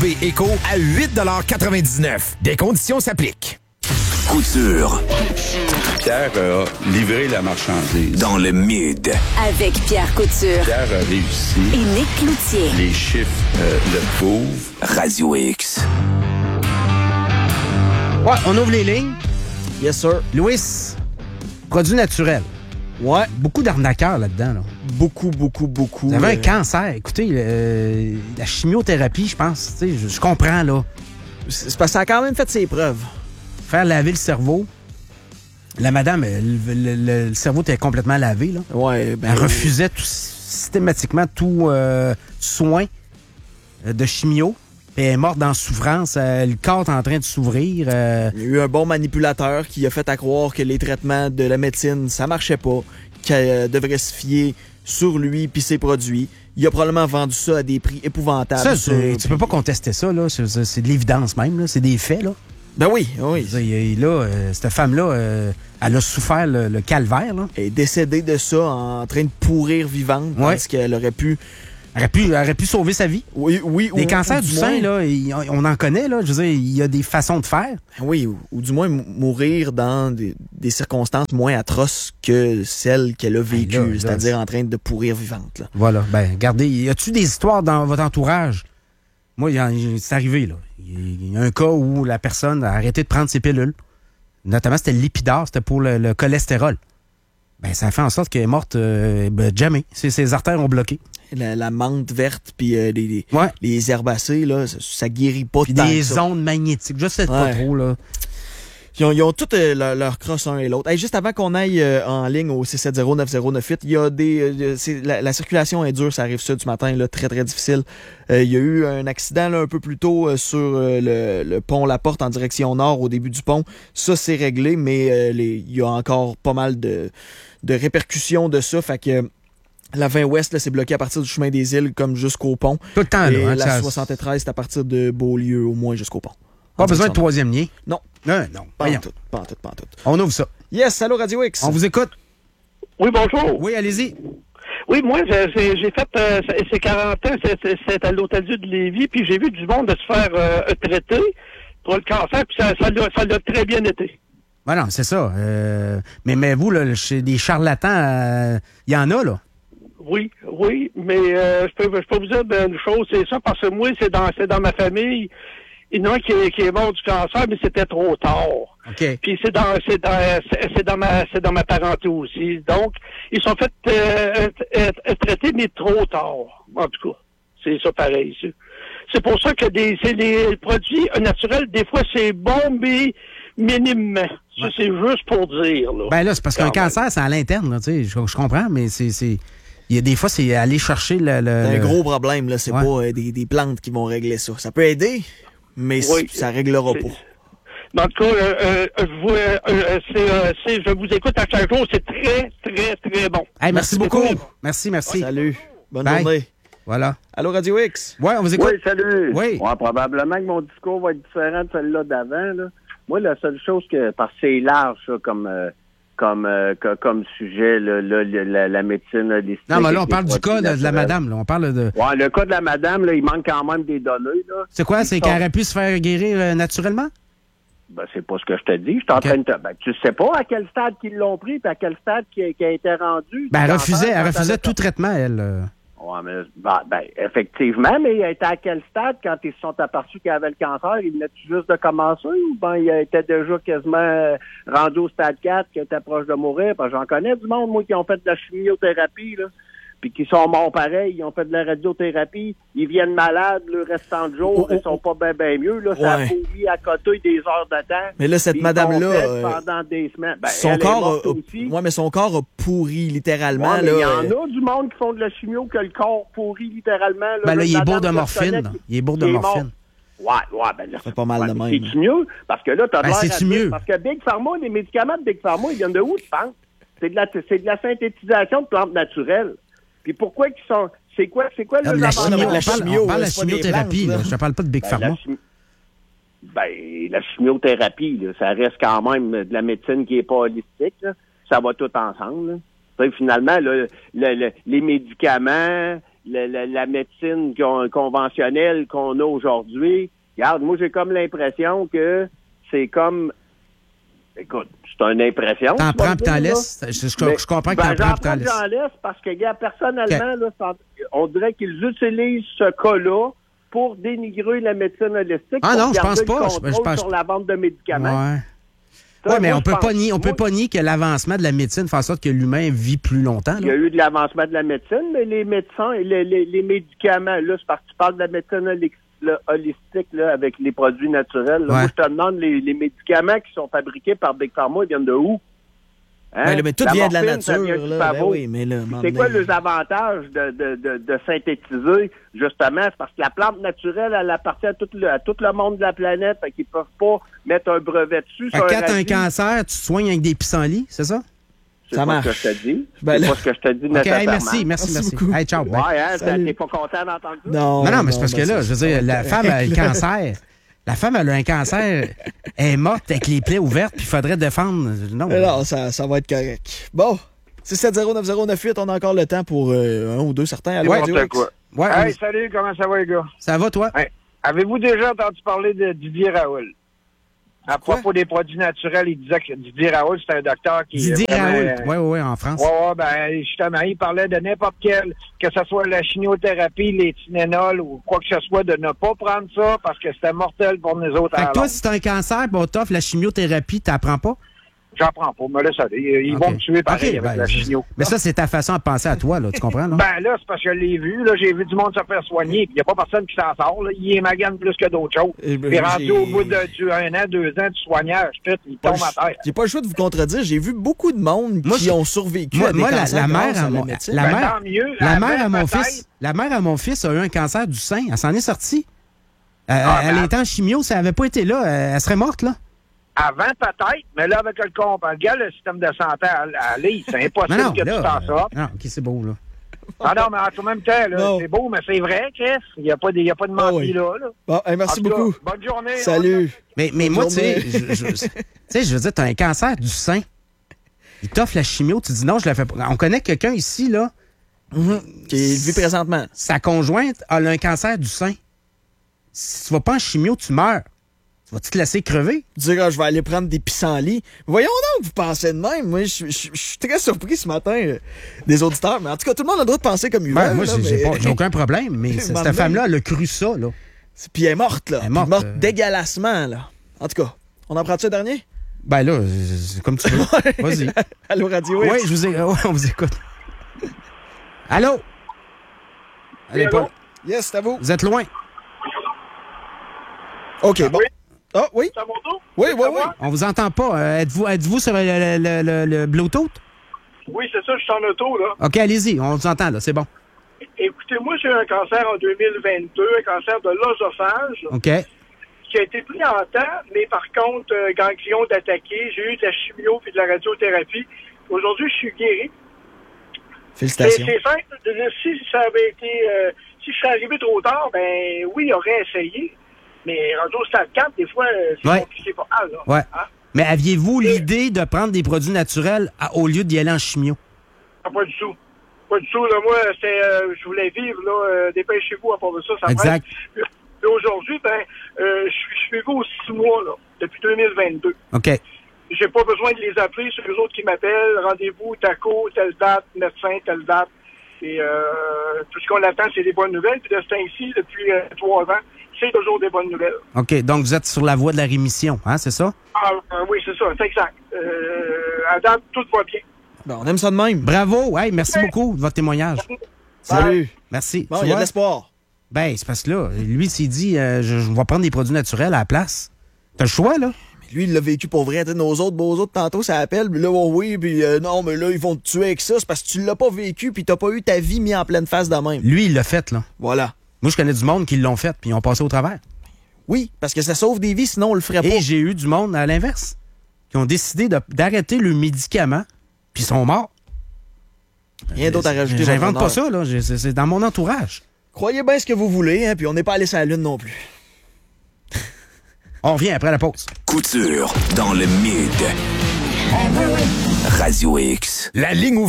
Éco à 8,99 $. Des conditions s'appliquent. Couture. Pierre a livré la marchandise. Dans le mid. Avec Pierre Couture. Pierre a réussi. Et Nick Cloutier. Les chiffres le prouvent. Radio X. Ouais, on ouvre les lignes. Yes, sir. Louis, produit naturel. Ouais. Beaucoup d'arnaqueurs là-dedans. Là. Beaucoup. Vous avez un cancer. Écoutez, la chimiothérapie, je pense, je comprends, là. C'est parce que ça a quand même fait ses preuves. Faire laver le cerveau. La madame, le cerveau était complètement lavé, là. Ouais, Elle refusait systématiquement tout soin de chimio. Puis elle est morte dans souffrance. Le corps est en train de s'ouvrir. Il y a eu un bon manipulateur qui a fait à croire que les traitements de la médecine, ça marchait pas, qu'elle devrait se fier sur lui puis ses produits. Il a probablement vendu ça à des prix épouvantables. Ça, tu peux pas contester ça, là. C'est de l'évidence même, là. C'est des faits, là. Ben oui. Là, cette femme-là, elle a souffert le calvaire, là. Elle est décédée de ça en train de pourrir vivante parce qu'elle aurait pu... Elle aurait pu sauver sa vie. Oui. Les cancers du sein, là, on en connaît, là. Je veux dire, il y a des façons de faire. Oui, ou du moins mourir dans des circonstances moins atroces que celles qu'elle a vécues, c'est-à-dire en train de pourrir vivante. Là. Voilà. Ben, regardez, y a-tu des histoires dans votre entourage? Moi, c'est arrivé, là. Il y a un cas où la personne a arrêté de prendre ses pilules. Notamment, c'était le Lipidar, c'était pour le cholestérol. Ben, ça a fait en sorte qu'elle est morte jamais. Ses artères ont bloqué. La menthe verte puis les herbacées, là, ça guérit pas puis tant des ondes magnétiques. Je sais pas trop, là. Ils ont toutes leur crosse un et l'autre. Hey, juste avant qu'on aille en ligne au 670-9098, il y a la circulation est dure, ça arrive ça du matin, là, très très difficile. Il y a eu un accident là, un peu plus tôt sur le pont La Porte en direction nord au début du pont. Ça, c'est réglé, mais il y a encore pas mal de répercussions de ça. Fait que la 20 ouest, là, c'est bloqué à partir du chemin des Îles comme jusqu'au pont. Tout le temps, là. Et la 73, c'est à partir de Beaulieu au moins jusqu'au pont. Pas besoin de troisième lien. Non. Non. Pas en tout. On ouvre ça. Yes, allô Radio X. On vous écoute. Oui, bonjour. Oui, allez-y. Oui, moi, j'ai fait, c'est 40 ans, c'est à l'Hôtel-Dieu de Lévis, puis j'ai vu du monde de se faire traiter pour le cancer, puis ça l'a très bien été. Voilà, c'est ça. Mais vous, là, chez des charlatans, il y en a, là. Oui, mais je peux vous dire une chose, c'est ça, parce que moi, c'est dans ma famille. Il y en a un qui est mort du cancer, mais c'était trop tard. OK. Puis c'est dans ma parenté aussi. Donc, ils sont fait traiter, mais trop tard. En tout cas, c'est ça pareil. C'est pour ça que c'est les produits naturels, des fois, c'est bon, mais minimement. Ça, c'est juste pour dire. Là. Ben là, c'est parce qu'un cancer, c'est à l'interne, là, tu sais. Je comprends, mais c'est... Il y a des fois, c'est aller chercher C'est un gros problème, là. C'est pas des plantes qui vont régler ça. Ça peut aider, mais ça réglera pas. En tout cas, je vous écoute à chaque jour. C'est très, très, très bon. Hey, merci beaucoup. Merci. Salut. Bonne journée. Voilà. Allô, Radio X? Ouais, on vous écoute. Oui, salut. Oui. Ouais, probablement que mon discours va être différent de celui-là d'avant, là. Moi, la seule chose parce que c'est large, ça, comme sujet, la médecine. Non, mais là, on parle du cas de la madame. Là. On parle de... Ouais, le cas de la madame, là, il manque quand même des données. Là. C'est quoi? C'est qu'elle aurait pu se faire guérir naturellement? Ben, c'est pas ce que je te dis. Je suis en train de te... Ben, tu sais pas à quel stade qu'ils l'ont pris puis à quel stade qui a été rendu. Ben, elle refusait tout traitement, elle. Ouais, mais, effectivement, mais il était à quel stade quand ils se sont aperçus qu'il avait le cancer? Il venait juste de commencer ou il était déjà quasiment rendu au stade 4, qui était proche de mourir? Parce que j'en connais du monde, moi, qui ont fait de la chimiothérapie, là, puis qui sont morts pareil, ils ont fait de la radiothérapie, ils viennent malades le restant de jour, ils sont pas bien mieux, là, ça a pourri à côté des heures de temps. Mais là, cette madame-là, pendant des semaines. Ben, son corps a pourri littéralement. Ouais, là, il y en a du monde qui font de la chimio que le corps pourrit littéralement. Là, ben là, il est bourre de morphine. Il est bourre de morphine. Ouais, ben là, ça fait pas mal de même. C'est-tu mieux? Parce que là, t'as l'air c'est-tu mieux? Parce que Big Pharma, les médicaments de Big Pharma, ils viennent de où, tu penses? C'est de la synthétisation de plantes naturelles. Puis pourquoi qu'ils sont... C'est quoi le la chimio, on parle de la chimiothérapie, là. Je ne parle pas de Big Pharma. La chimiothérapie, là, ça reste quand même de la médecine qui n'est pas holistique. Là. Ça va tout ensemble. Là. Finalement, là, les médicaments, la médecine conventionnelle qu'on a aujourd'hui. Regarde, moi, j'ai comme l'impression que c'est comme... Écoute, c'est une impression. T'en prends pis t'en laisses. Je comprends que t'en prends pis t'en laisses. J'en laisse parce que, gars, personnellement, là, on dirait qu'ils utilisent ce cas-là pour dénigrer la médecine holistique. Ah non, je pense pas. Je pense sur la vente de médicaments. Ouais. Oui, mais on peut pas nier que l'avancement de la médecine fait en sorte que l'humain vit plus longtemps. Là. Il y a eu de l'avancement de la médecine, mais les médecins, les médicaments, là, c'est parce que tu parles de la médecine holistique là, avec les produits naturels. Là. Ouais. Moi, je te demande, les médicaments qui sont fabriqués par Big Pharma, ils viennent de où? Hein? Mais tout vient de la morphine, ça nature. vient du Là. pavot. Oui, mais là, C'est quoi les avantages de synthétiser, justement? C'est parce que la plante naturelle, elle appartient à tout le monde de la planète, fait qu'ils peuvent pas mettre un brevet dessus. Quand t'as un cancer, tu te soignes avec des pissenlits, c'est ça? C'est ça pas marche. ce que je te dis. Ben c'est là... pas ce que je te dis OK, nécessairement. hey, merci beaucoup. Hey, ciao. Ouais, hein, t'es pas content d'entendre ça? Non, mais c'est parce que là, je veux dire, la femme a le cancer. La femme, elle a un cancer, elle est morte avec les plaies ouvertes, puis il faudrait défendre. Non, ça va être correct. Bon, 670-9098, on a encore le temps pour un ou deux certains. Allô, Radio X. Ouais, Hey, salut, comment ça va, les gars? ça va, toi? Hey, avez-vous déjà entendu parler de Didier Raoult? À propos des produits naturels, il disait que Didier Raoult, c'est un docteur qui... Didier vraiment, Raoult, oui, en France. Ouais, ben, justement, il parlait de n'importe quel, que ce soit la chimiothérapie, les Tylenol ou quoi que ce soit, de ne pas prendre ça parce que c'était mortel pour nous autres. Fait que toi, si t'as un cancer, bon, t'offres la chimiothérapie, t'apprends pas? J'en prends pas, me laisse aller. Ils vont me tuer pareil avec la chimio. Mais ça, c'est ta façon de penser à toi, là, tu comprends, là? Ben là, c'est parce que je l'ai vu, là, j'ai vu du monde se faire soigner, puis il n'y a pas personne qui s'en sort, là. Il est magane plus que d'autres choses. Puis rendu au bout de 1 an, 2 ans du soignage, tout, il tombe à terre. J'ai pas le choix de vous contredire, j'ai vu beaucoup de monde qui ont survécu à des cancers la mère grâce à à mon la médecine. la mère à mon fils a eu un cancer du sein, elle s'en est sortie. Elle était en chimio, ça avait pas été là, elle serait morte, là. Avant, peut-être, mais là, avec le système de santé à l'île, c'est impossible que tu t'en sortes. Non, OK, c'est beau, là. Ah non, mais en même temps, là, c'est beau, mais c'est vrai, Chris. Il n'y a pas de mentir là. Bon, hey, merci beaucoup. Bonne journée. Salut. Mais moi, tu sais, je veux dire, t'as un cancer du sein. Il t'offre la chimio, tu dis non, je la fais pas. On connaît quelqu'un ici, là. Qui vit présentement. Sa conjointe a un cancer du sein. Si tu vas pas en chimio, tu meurs. Vas-tu te laisser crever? Dire, je vais aller prendre des pissenlits. Voyons donc, vous pensez de même. Moi, je suis très surpris ce matin des auditeurs. Mais en tout cas, tout le monde a le droit de penser comme il veut. Moi, j'ai aucun problème. Mais cette femme-là, elle a cru ça, là. Puis elle est morte, là. Elle est morte, dégalacement, là. En tout cas, on en prend-tu un dernier? Ben là, c'est comme tu veux. Vas-y. Allô, Radio X? Oui, on vous écoute. Allô? Allez, Paul. Yes, c'est à vous. Vous êtes loin. OK, bon. Ah, oui? C'est à mon tour? Oui. On vous entend pas. Êtes-vous sur le Bluetooth? Oui, c'est ça, je suis en auto, là. OK, allez-y. On vous entend, là. C'est bon. Écoutez, moi, j'ai eu un cancer en 2022, un cancer de l'œsophage. OK. Qui a été pris en temps, mais par contre, ganglion d'attaquer. J'ai eu de la chimio puis de la radiothérapie. Aujourd'hui, je suis guéri. Félicitations. C'est simple. Si ça avait été... si je serais arrivé trop tard, ben oui, il aurait essayé. Mais rendu au stade 4, des fois, c'est compliqué pas mal. Là. Ouais. Hein? Mais aviez-vous l'idée de prendre des produits naturels au lieu d'y aller en chimio? Ah, pas du tout. Pas du tout. Là, moi, je voulais vivre. Là, dépêchez-vous à part de ça. Ça exact. Et aujourd'hui, je suis suivi aux 6 mois, là, depuis 2022. OK. J'ai pas besoin de les appeler. C'est eux autres qui m'appellent. Rendez-vous, TACO, telle date, médecin, telle date. Et tout ce qu'on attend, c'est des bonnes nouvelles. Puis de ce temps-ci, depuis 3 ans, c'est toujours des bonnes nouvelles. OK, donc vous êtes sur la voie de la rémission, hein, c'est ça? Oui, c'est ça, c'est exact. À date, tout va bien. Bon, on aime ça de même. Bravo, hey, merci beaucoup de votre témoigage. Salut. Merci. Bon, il y a de l'espoir. Ben, c'est parce que là, lui, s'il dit, je vais prendre des produits naturels à la place. T'as le choix, là? Mais lui, il l'a vécu pour vrai. Nos autres beaux autres, tantôt, ça appelle. Puis là, oui, puis non, mais là, ils vont te tuer avec ça. C'est parce que tu l'as pas vécu, puis t'as pas eu ta vie mise en pleine face de même. Lui, il l'a fait, là. Voilà. Moi, je connais du monde qui l'ont fait, puis ils ont passé au travers. Oui, parce que ça sauve des vies, sinon on le ferait pas. Et j'ai eu du monde à l'inverse, qui ont décidé d'arrêter le médicament, puis ils sont morts. Rien d'autre à rajouter. J'invente pas ça, là. C'est dans mon entourage. Croyez bien ce que vous voulez, hein, puis on n'est pas allé sur la Lune non plus. On revient après la pause. Couture dans le Mid. Radio X. La ligne ouverte.